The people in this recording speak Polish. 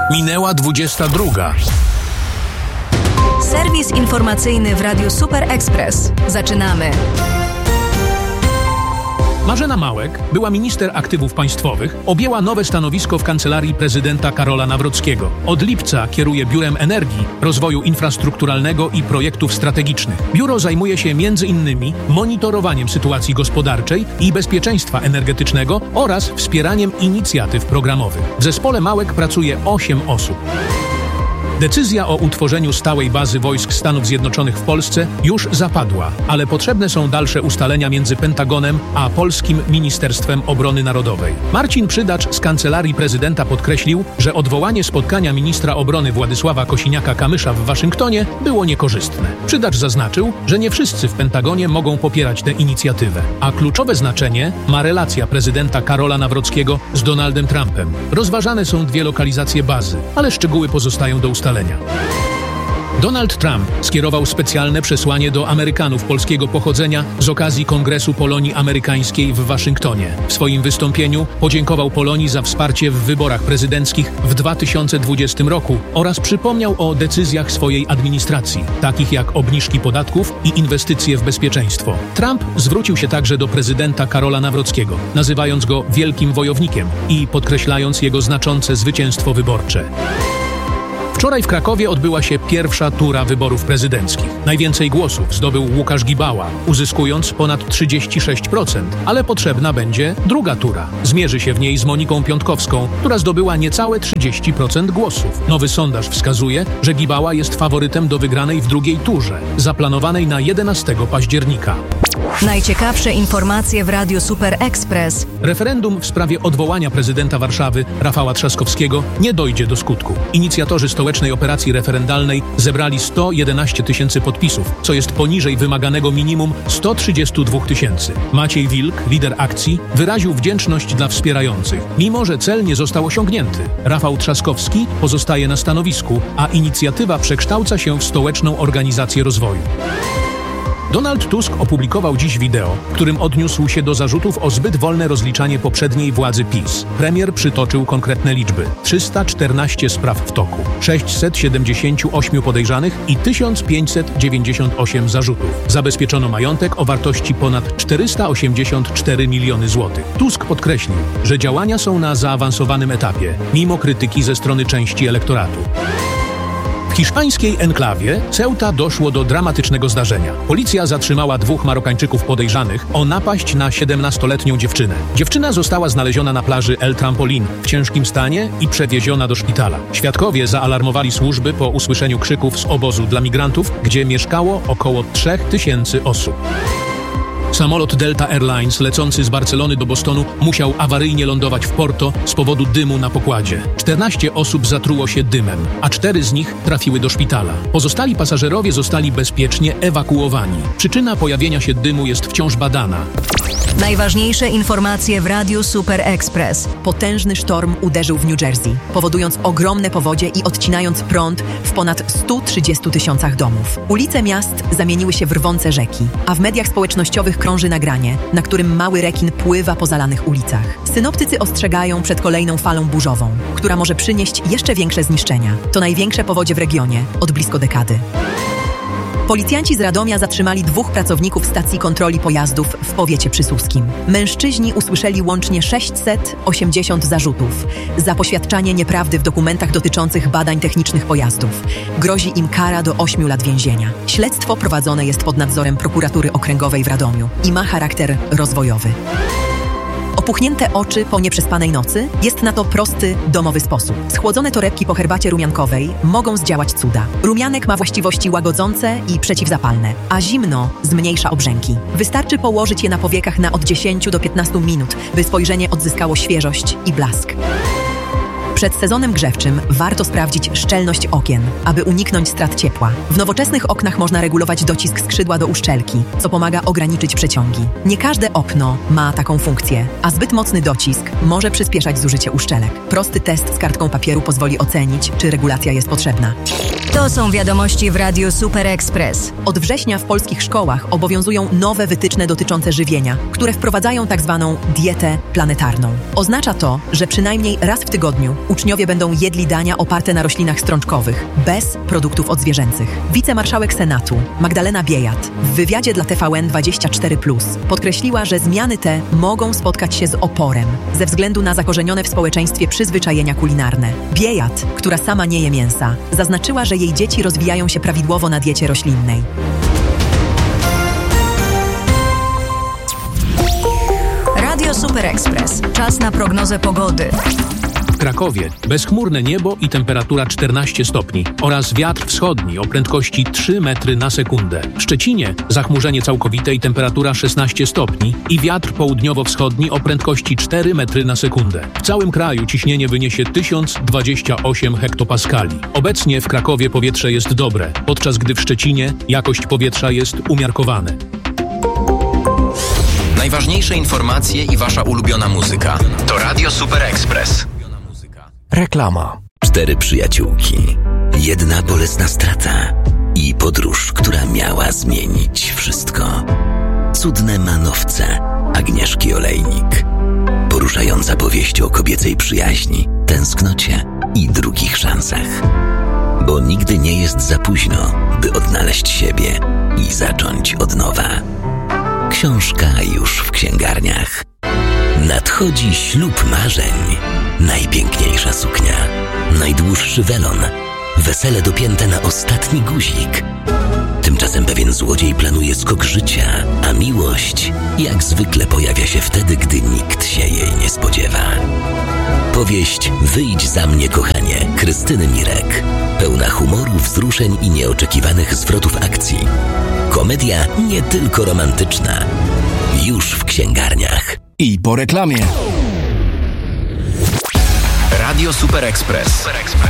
Minęła 22. Serwis informacyjny w Radiu Super Express. Zaczynamy. Marzena Małek, była minister aktywów państwowych, objęła nowe stanowisko w kancelarii prezydenta Karola Nawrockiego. Od lipca kieruje Biurem Energii, Rozwoju Infrastrukturalnego i Projektów Strategicznych. Biuro zajmuje się m.in. monitorowaniem sytuacji gospodarczej i bezpieczeństwa energetycznego oraz wspieraniem inicjatyw programowych. W zespole Małek pracuje 8 osób. Decyzja o utworzeniu stałej bazy wojsk Stanów Zjednoczonych w Polsce już zapadła, ale potrzebne są dalsze ustalenia między Pentagonem a Polskim Ministerstwem Obrony Narodowej. Marcin Przydacz z Kancelarii Prezydenta podkreślił, że odwołanie spotkania ministra obrony Władysława Kosiniaka-Kamysza w Waszyngtonie było niekorzystne. Przydacz zaznaczył, że nie wszyscy w Pentagonie mogą popierać tę inicjatywę, a kluczowe znaczenie ma relacja prezydenta Karola Nawrockiego z Donaldem Trumpem. Rozważane są 2 lokalizacje bazy, ale szczegóły pozostają do ustalenia. Donald Trump skierował specjalne przesłanie do Amerykanów polskiego pochodzenia z okazji Kongresu Polonii Amerykańskiej w Waszyngtonie. W swoim wystąpieniu podziękował Polonii za wsparcie w wyborach prezydenckich w 2020 roku oraz przypomniał o decyzjach swojej administracji, takich jak obniżki podatków i inwestycje w bezpieczeństwo. Trump zwrócił się także do prezydenta Karola Nawrockiego, nazywając go wielkim wojownikiem i podkreślając jego znaczące zwycięstwo wyborcze. Wczoraj w Krakowie odbyła się pierwsza tura wyborów prezydenckich. Najwięcej głosów zdobył Łukasz Gibała, uzyskując ponad 36%, ale potrzebna będzie druga tura. Zmierzy się w niej z Moniką Piątkowską, która zdobyła niecałe 30% głosów. Nowy sondaż wskazuje, że Gibała jest faworytem do wygranej w drugiej turze, zaplanowanej na 11 października. Najciekawsze informacje w Radiu Super Express. Referendum w sprawie odwołania prezydenta Warszawy Rafała Trzaskowskiego nie dojdzie do skutku. Inicjatorzy stołecznej operacji referendalnej zebrali 111 000 podpisów, co jest poniżej wymaganego minimum 132 000. Maciej Wilk, lider akcji, wyraził wdzięczność dla wspierających, mimo że cel nie został osiągnięty. Rafał Trzaskowski pozostaje na stanowisku, a inicjatywa przekształca się w stołeczną organizację rozwoju. Donald Tusk opublikował dziś wideo, w którym odniósł się do zarzutów o zbyt wolne rozliczanie poprzedniej władzy PiS. Premier przytoczył konkretne liczby. 314 spraw w toku, 678 podejrzanych i 1598 zarzutów. Zabezpieczono majątek o wartości ponad 484 miliony złotych. Tusk podkreślił, że działania są na zaawansowanym etapie, mimo krytyki ze strony części elektoratu. W hiszpańskiej enklawie Ceuta doszło do dramatycznego zdarzenia. Policja zatrzymała 2 Marokańczyków podejrzanych o napaść na 17-letnią dziewczynę. Dziewczyna została znaleziona na plaży El Trampolín w ciężkim stanie i przewieziona do szpitala. Świadkowie zaalarmowali służby po usłyszeniu krzyków z obozu dla migrantów, gdzie mieszkało około 3000 osób. Samolot Delta Airlines lecący z Barcelony do Bostonu musiał awaryjnie lądować w Porto z powodu dymu na pokładzie. 14 osób zatruło się dymem, a 4 z nich trafiły do szpitala. Pozostali pasażerowie zostali bezpiecznie ewakuowani. Przyczyna pojawienia się dymu jest wciąż badana. Najważniejsze informacje w Radiu Super Express. Potężny sztorm uderzył w New Jersey, powodując ogromne powodzie i odcinając prąd w ponad 130 000 domów. Ulice miast zamieniły się w rwące rzeki, a w mediach społecznościowych krąży nagranie, na którym mały rekin pływa po zalanych ulicach. Synoptycy ostrzegają przed kolejną falą burzową, która może przynieść jeszcze większe zniszczenia. To największe powodzie w regionie od blisko dekady. Policjanci z Radomia zatrzymali 2 pracowników stacji kontroli pojazdów w powiecie przysłuskim. Mężczyźni usłyszeli łącznie 680 zarzutów za poświadczanie nieprawdy w dokumentach dotyczących badań technicznych pojazdów. Grozi im kara do 8 lat więzienia. Śledztwo prowadzone jest pod nadzorem prokuratury okręgowej w Radomiu i ma charakter rozwojowy. Opuchnięte oczy po nieprzespanej nocy? Jest na to prosty, domowy sposób. Schłodzone torebki po herbacie rumiankowej mogą zdziałać cuda. Rumianek ma właściwości łagodzące i przeciwzapalne, a zimno zmniejsza obrzęki. Wystarczy położyć je na powiekach na od 10 do 15 minut, by spojrzenie odzyskało świeżość i blask. Przed sezonem grzewczym warto sprawdzić szczelność okien, aby uniknąć strat ciepła. W nowoczesnych oknach można regulować docisk skrzydła do uszczelki, co pomaga ograniczyć przeciągi. Nie każde okno ma taką funkcję, a zbyt mocny docisk może przyspieszać zużycie uszczelek. Prosty test z kartką papieru pozwoli ocenić, czy regulacja jest potrzebna. To są wiadomości w Radiu Super Express. Od września w polskich szkołach obowiązują nowe wytyczne dotyczące żywienia, które wprowadzają tzw. dietę planetarną. Oznacza to, że przynajmniej raz w tygodniu uczniowie będą jedli dania oparte na roślinach strączkowych, bez produktów odzwierzęcych. Wicemarszałek Senatu Magdalena Biejat w wywiadzie dla TVN24+ podkreśliła, że zmiany te mogą spotkać się z oporem ze względu na zakorzenione w społeczeństwie przyzwyczajenia kulinarne. Biejat, która sama nie je mięsa, zaznaczyła, że jej dzieci rozwijają się prawidłowo na diecie roślinnej. Radio Super Express. Czas na prognozę pogody. W Krakowie bezchmurne niebo i temperatura 14 stopni oraz wiatr wschodni o prędkości 3 metry na sekundę. W Szczecinie zachmurzenie całkowite i temperatura 16 stopni i wiatr południowo-wschodni o prędkości 4 metry na sekundę. W całym kraju ciśnienie wyniesie 1028 hektopaskali. Obecnie w Krakowie powietrze jest dobre, podczas gdy w Szczecinie jakość powietrza jest umiarkowana. Najważniejsze informacje i wasza ulubiona muzyka to Radio Super Express. Reklama. 4 przyjaciółki, jedna bolesna strata i podróż, która miała zmienić wszystko. Cudne manowce Agnieszki Olejnik. Poruszająca powieść o kobiecej przyjaźni, tęsknocie i drugich szansach. Bo nigdy nie jest za późno, by odnaleźć siebie i zacząć od nowa. Książka już w księgarniach. Nadchodzi ślub marzeń. Najpiękniejsza suknia, najdłuższy welon, wesele dopięte na ostatni guzik. Tymczasem pewien złodziej planuje skok życia, a miłość jak zwykle pojawia się wtedy, gdy nikt się jej nie spodziewa. Powieść Wyjdź za mnie, kochanie, Krystyny Mirek. Pełna humoru, wzruszeń i nieoczekiwanych zwrotów akcji. Komedia nie tylko romantyczna. Już w księgarniach. I po reklamie. Radio Super Express.